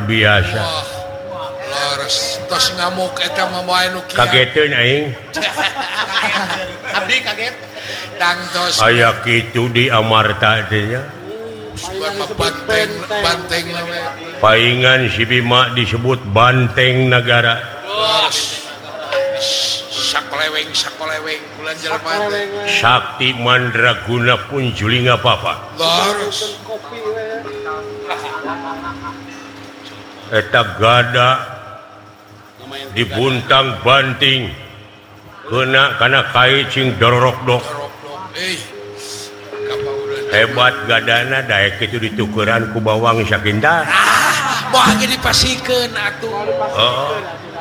biasa kagetnya aya gitu di Amarta adanya paingan si Bima disebut banteng negara Sakti Mandraguna pun julinga papa eta gada dibuntang banting kena karena kaicing dorok-dok hebat gadana daek itu ditukeran ku bawang sakinda dipasikeun atuh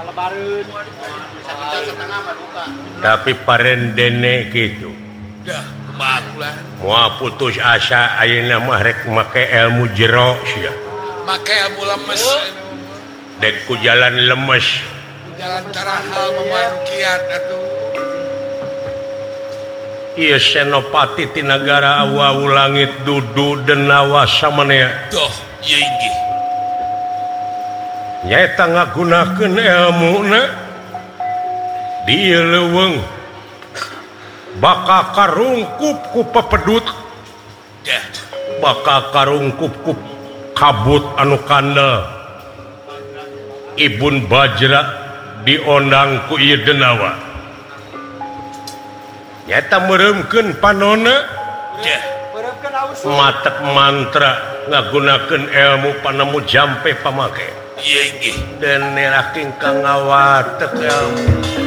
tapi parendene gitu mau putus asa ayeuna mah rek make ilmu jero sia make ilmu lemes dek ku jalan lemes jalan tarahal memarukiat atuh ieu senopati ti nagara awu langit dudu denawa samanea doh ieu inggih nyaeta ngagunakeun ilmuna di leuweung bakal karungkup ku pepedut bakal karungkup ku kabut anu kandel Ibun Bajra diondang ku ieu denawa nyata meuremkeun panonna matek mantra ngagunakeun ilmu panemu jampe pamake ieu inggih dan neraking ka ngawatek ilmu